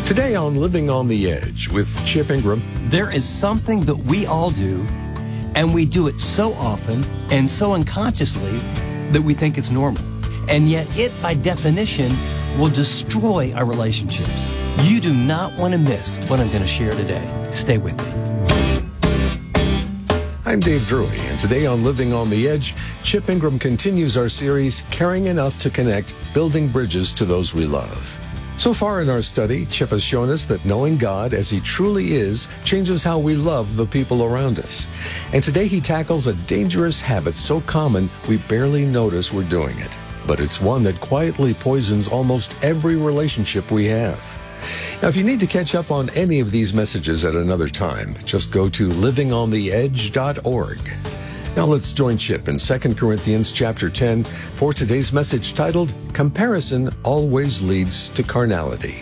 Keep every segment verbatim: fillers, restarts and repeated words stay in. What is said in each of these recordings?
Today on Living on the Edge with Chip Ingram. There is something that we all do, and we do it so often and so unconsciously that we think it's normal. And yet it, by definition, will destroy our relationships. You do not want to miss what I'm going to share today. Stay with me. I'm Dave Drury, and today on Living on the Edge, Chip Ingram continues our series, Caring Enough to Connect, Building Bridges to Those We Love. So far in our study, Chip has shown us that knowing God as He truly is changes how we love the people around us. And today he tackles a dangerous habit so common we barely notice we're doing it. But it's one that quietly poisons almost every relationship we have. Now, if you need to catch up on any of these messages at another time, just go to living on the edge dot org. Now let's join Chip in Second Corinthians chapter ten for today's message titled, Comparison Always Leads to Carnality.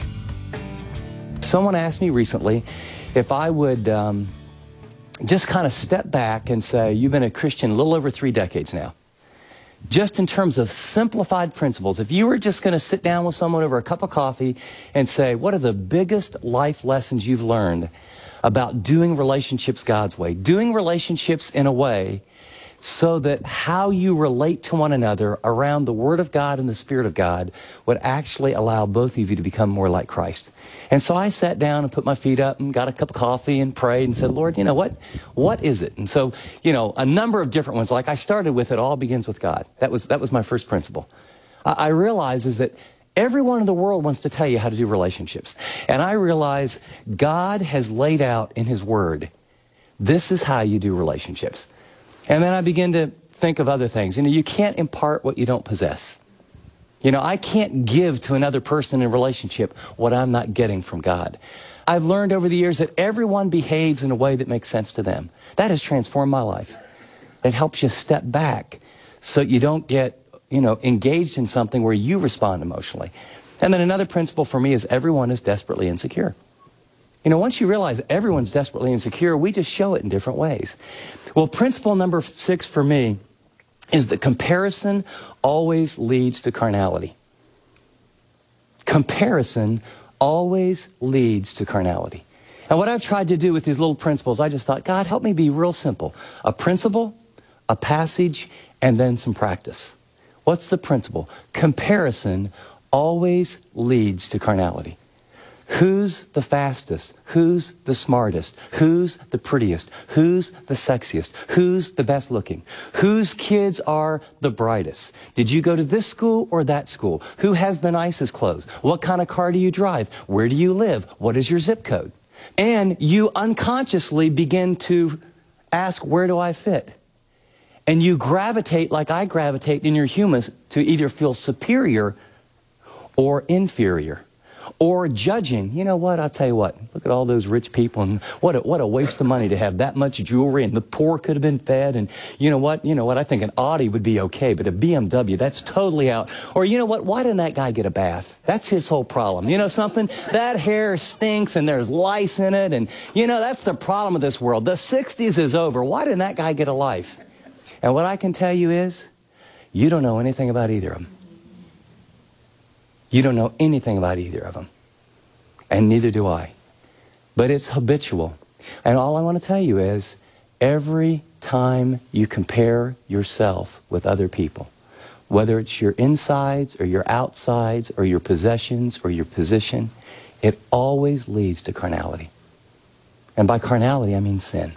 Someone asked me recently if I would um, just kind of step back and say, you've been a Christian a little over three decades now. Just in terms of simplified principles, if you were just going to sit down with someone over a cup of coffee and say, what are the biggest life lessons you've learned about doing relationships God's way, doing relationships in a way so that how you relate to one another around the Word of God and the Spirit of God would actually allow both of you to become more like Christ. And so I sat down and put my feet up and got a cup of coffee and prayed and said, Lord, you know what? What is it? And so, you know, a number of different ones. Like I started with it all begins with God. That was, that was my first principle. I, I realize is that everyone in the world wants to tell you how to do relationships. And I realize God has laid out in His Word, this is how you do relationships. And then I begin to think of other things. You know, you can't impart what you don't possess. You know, I can't give to another person in a relationship what I'm not getting from God. I've learned over the years that everyone behaves in a way that makes sense to them. That has transformed my life. It helps you step back so you don't get, you know, engaged in something where you respond emotionally. And then another principle for me is everyone is desperately insecure. You know, once you realize everyone's desperately insecure, we just show it in different ways. Well, principle number six for me is that comparison always leads to carnality. Comparison always leads to carnality. And what I've tried to do with these little principles, I just thought, God, help me be real simple. A principle, a passage, and then some practice. What's the principle? Comparison always leads to carnality. Who's the fastest? Who's the smartest? Who's the prettiest? Who's the sexiest? Who's the best looking? Whose kids are the brightest? Did you go to this school or that school? Who has the nicest clothes? What kind of car do you drive? Where do you live? What is your zip code? And you unconsciously begin to ask, where do I fit? And you gravitate like I gravitate in your humans to either feel superior or inferior. Or judging, you know what, I'll tell you what, look at all those rich people and what a, what a waste of money to have that much jewelry and the poor could have been fed and you know what, you know what, I think an Audi would be okay, but a B M W, that's totally out. Or you know what, why didn't that guy get a bath? That's his whole problem. You know something, that hair stinks and there's lice in it and you know, that's the problem of this world. The sixties is over, why didn't that guy get a life? And what I can tell you is, you don't know anything about either of them. You don't know anything about either of them. And neither do I. But it's habitual. And all I want to tell you is, every time you compare yourself with other people, whether it's your insides or your outsides or your possessions or your position, it always leads to carnality. And by carnality, I mean sin.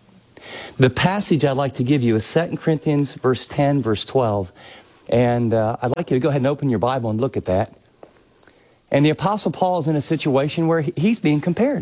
The passage I'd like to give you is Second Corinthians verse ten, verse twelve. And uh, I'd like you to go ahead and open your Bible and look at that. And the Apostle Paul is in a situation where he's being compared.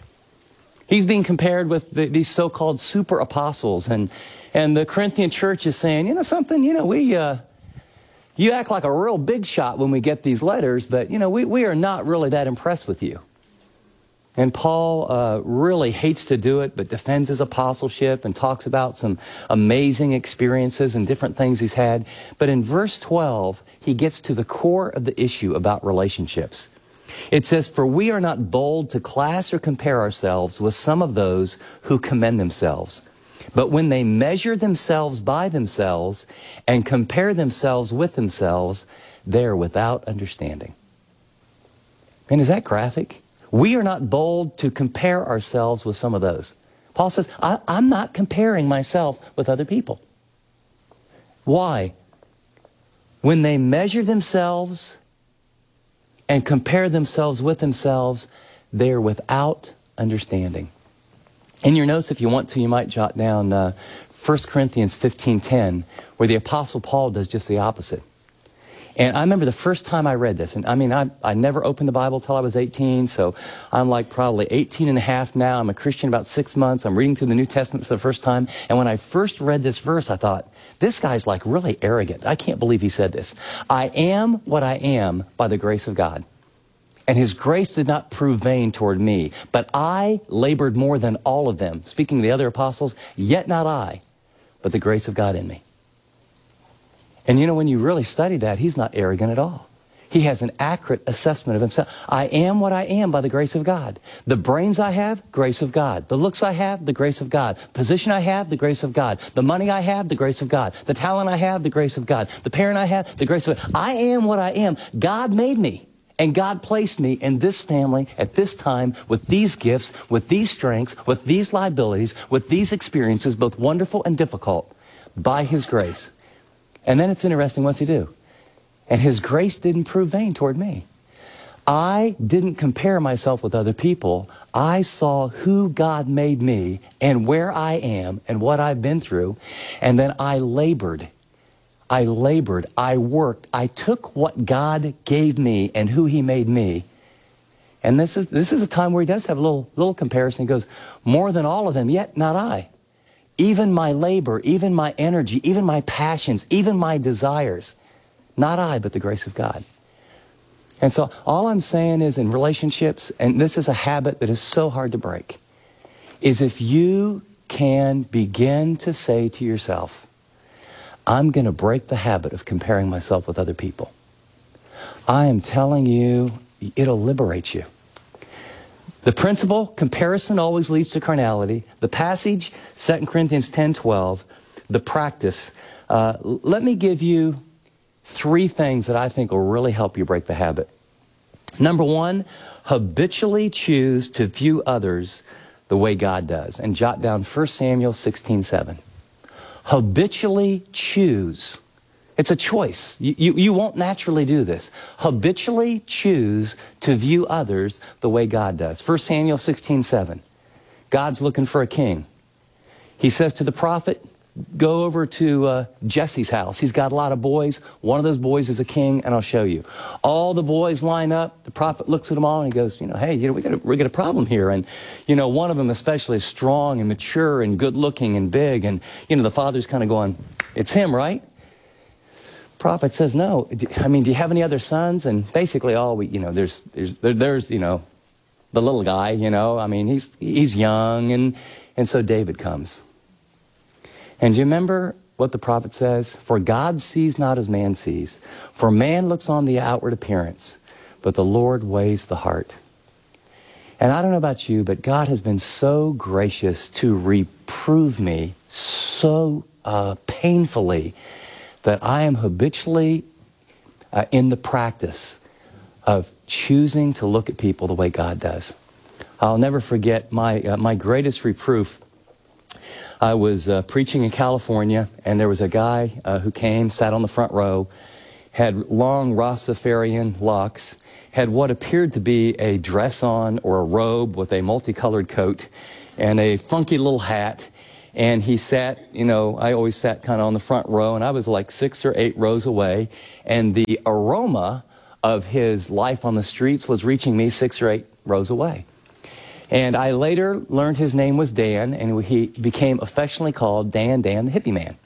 He's being compared with the, these so-called super apostles. And, and the Corinthian church is saying, you know something, you know, we, uh, you act like a real big shot when we get these letters, but, you know, we, we are not really that impressed with you. And Paul uh, really hates to do it, but defends his apostleship and talks about some amazing experiences and different things he's had. But in verse twelve, he gets to the core of the issue about relationships. It says, "For we are not bold to class or compare ourselves with some of those who commend themselves. But when they measure themselves by themselves and compare themselves with themselves, they're without understanding." Man, is that graphic? We are not bold to compare ourselves with some of those. Paul says, I, I'm not comparing myself with other people. Why? When they measure themselves and compare themselves with themselves, they are without understanding. In your notes, if you want to, you might jot down uh, First Corinthians fifteen ten, where the Apostle Paul does just the opposite. And I remember the first time I read this, and I mean, I, I never opened the Bible till I was eighteen, so I'm like probably eighteen and a half now. I'm a Christian about six months. I'm reading through the New Testament for the first time. And when I first read this verse, I thought, this guy's like really arrogant. I can't believe he said this. I am what I am by the grace of God. And his grace did not prove vain toward me, but I labored more than all of them. Speaking of the other apostles, yet not I, but the grace of God in me. And you know, when you really study that, he's not arrogant at all. He has an accurate assessment of himself. I am what I am by the grace of God. The brains I have, grace of God. The looks I have, the grace of God. Position I have, the grace of God. The money I have, the grace of God. The talent I have, the grace of God. The parent I have, the grace of God. I am what I am. God made me. And God placed me in this family at this time with these gifts, with these strengths, with these liabilities, with these experiences, both wonderful and difficult, by his grace. And then it's interesting, what's he do? And his grace didn't prove vain toward me. I didn't compare myself with other people. I saw who God made me and where I am and what I've been through. And then I labored. I labored, I worked, I took what God gave me and who he made me. And this is this is a time where he does have a little, little comparison. He goes, more than all of them, yet not I. Even my labor, even my energy, even my passions, even my desires, not I, but the grace of God. And so all I'm saying is in relationships, and this is a habit that is so hard to break, is if you can begin to say to yourself, I'm going to break the habit of comparing myself with other people. I am telling you, it'll liberate you. The principle, comparison always leads to carnality. The passage, Second Corinthians ten twelve. The practice. Uh, let me give you three things that I think will really help you break the habit. Number one, habitually choose to view others the way God does. And jot down First Samuel sixteen seven. Habitually choose. It's a choice. You, you, you won't naturally do this. Habitually choose to view others the way God does. First Samuel sixteen seven. God's looking for a king. He says to the prophet, go over to uh, Jesse's house. He's got a lot of boys. One of those boys is a king, and I'll show you. All the boys line up. The prophet looks at them all, and he goes, you know, hey, you know, we got a, we got a problem here. And, you know, one of them especially is strong and mature and good-looking and big. And, you know, the father's kind of going, it's him, right? Prophet says, no. I mean, do you have any other sons? And basically all we, you know, there's, there's, there, there's, you know, the little guy, you know. I mean, he's, he's young. And, and so David comes. And do you remember what the prophet says? For God sees not as man sees. For man looks on the outward appearance, but the Lord weighs the heart. And I don't know about you, but God has been so gracious to reprove me so uh, painfully that I am habitually uh, in the practice of choosing to look at people the way God does. I'll never forget my, uh, my greatest reproof. I was uh, preaching in California, and there was a guy uh, who came, sat on the front row, had long Rastafarian locks, had what appeared to be a dress on or a robe with a multicolored coat and a funky little hat. And he sat, you know, I always sat kind of on the front row, and I was like six or eight rows away. And the aroma of his life on the streets was reaching me six or eight rows away. And I later learned his name was Dan, and he became affectionately called Dan Dan the Hippie Man.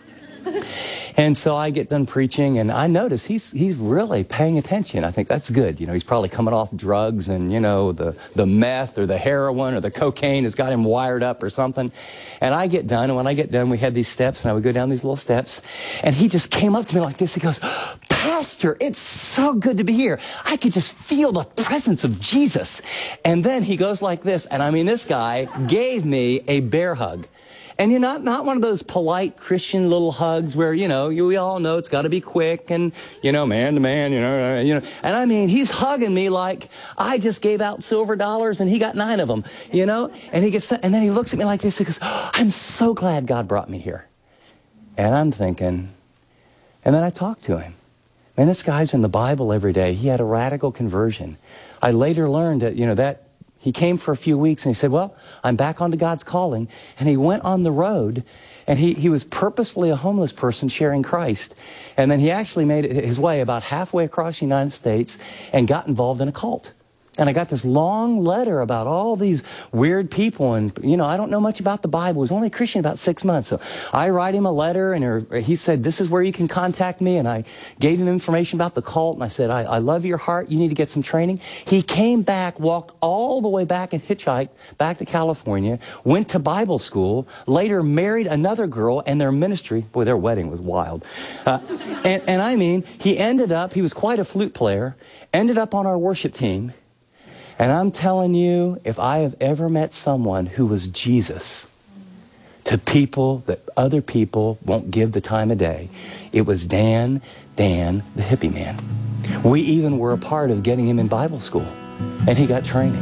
And so I get done preaching, and I notice he's he's really paying attention. I think that's good. You know, he's probably coming off drugs, and, you know, the, the meth or the heroin or the cocaine has got him wired up or something. And I get done, and when I get done, we had these steps, and I would go down these little steps. And he just came up to me like this. He goes, Pastor, it's so good to be here. I could just feel the presence of Jesus. And then he goes like this, and I mean, this guy gave me a bear hug. And you're not, not one of those polite Christian little hugs where, you know, you, we all know it's got to be quick and, you know, man to man, you know, you know. And I mean, he's hugging me like I just gave out silver dollars and he got nine of them, you know. And he gets, and then he looks at me like this. He goes, oh, I'm so glad God brought me here. And I'm thinking, and then I talked to him. Man, this guy's in the Bible every day. He had a radical conversion. I later learned that, you know, that he came for a few weeks and he said, well, I'm back onto God's calling. And he went on the road and he, he was purposefully a homeless person sharing Christ. And then he actually made his way about halfway across the United States and got involved in a cult. And I got this long letter about all these weird people. And, you know, I don't know much about the Bible. I was only a Christian about six months. So I write him a letter, and her, he said, this is where you can contact me. And I gave him information about the cult. And I said, I, I love your heart. You need to get some training. He came back, walked all the way back and hitchhiked back to California, went to Bible school, later married another girl, and their ministry, boy, their wedding was wild. Uh, and, and I mean, he ended up, he was quite a flute player, ended up on our worship team. And I'm telling you, if I have ever met someone who was Jesus to people that other people won't give the time of day, it was Dan, Dan, the hippie man. We even were a part of getting him in Bible school, and he got training.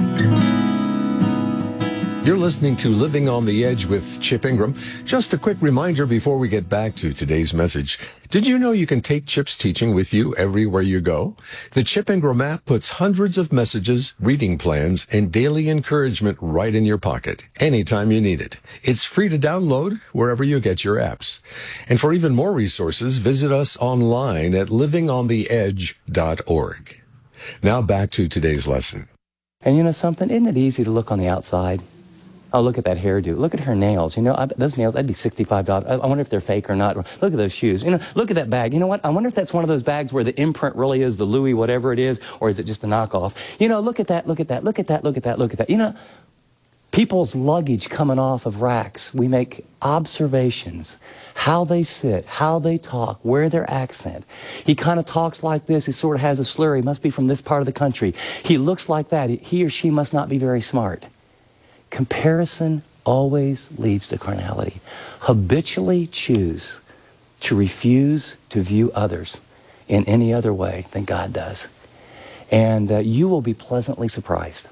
You're listening to Living on the Edge with Chip Ingram. Just a quick reminder before we get back to today's message. Did you know you can take Chip's teaching with you everywhere you go? The Chip Ingram app puts hundreds of messages, reading plans, and daily encouragement right in your pocket, anytime you need it. It's free to download wherever you get your apps. And for even more resources, visit us online at living on the edge dot org. Now back to today's lesson. And you know something? Isn't it easy to look on the outside? Oh, look at that hairdo. Look at her nails. You know, I, those nails, that'd be sixty-five dollars. I, I wonder if they're fake or not. Look at those shoes. You know, look at that bag. You know what? I wonder if that's one of those bags where the imprint really is the Louis whatever it is, or is it just a knockoff? You know, look at that, look at that, look at that, look at that, look at that. You know, people's luggage coming off of racks. We make observations. How they sit, how they talk, where their accent. He kind of talks like this. He sort of has a slur. He must be from this part of the country. He looks like that. He or she must not be very smart. Comparison always leads to carnality. Habitually choose to refuse to view others in any other way than God does. And uh, you will be pleasantly surprised.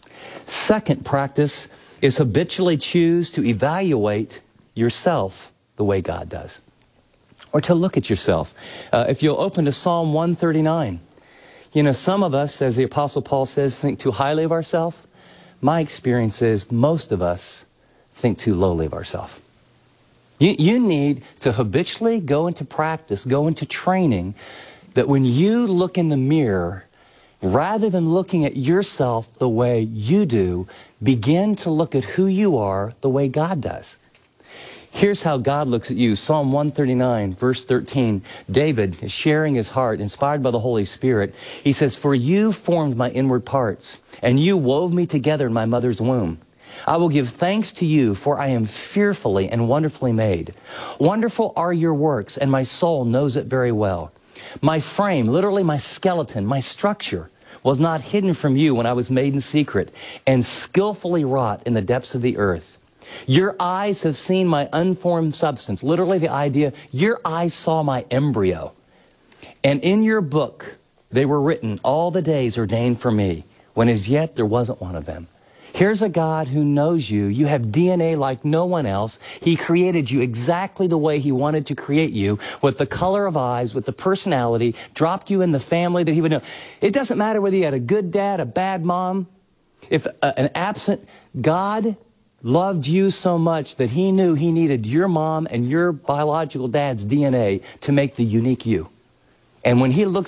Second practice is habitually choose to evaluate yourself the way God does. Or to look at yourself. Uh, if you'll open to Psalm one thirty-nine. You know, some of us, as the Apostle Paul says, think too highly of ourselves. My experience is most of us think too lowly of ourselves. You, you need to habitually go into practice, go into training, that when you look in the mirror, rather than looking at yourself the way you do, begin to look at who you are the way God does. Here's how God looks at you. Psalm one thirty-nine, verse thirteen. David is sharing his heart, inspired by the Holy Spirit. He says, for you formed my inward parts, and you wove me together in my mother's womb. I will give thanks to you, for I am fearfully and wonderfully made. Wonderful are your works, and my soul knows it very well. My frame, literally my skeleton, my structure, was not hidden from you when I was made in secret and skillfully wrought in the depths of the earth. Your eyes have seen my unformed substance. Literally the idea, your eyes saw my embryo. And in your book, they were written, all the days ordained for me, when as yet there wasn't one of them. Here's a God who knows you. You have D N A like no one else. He created you exactly the way he wanted to create you, with the color of eyes, with the personality, dropped you in the family that he would know. It doesn't matter whether you had a good dad, a bad mom, if uh, an absent God loved you so much that he knew he needed your mom and your biological dad's D N A to make the unique you. And when he looks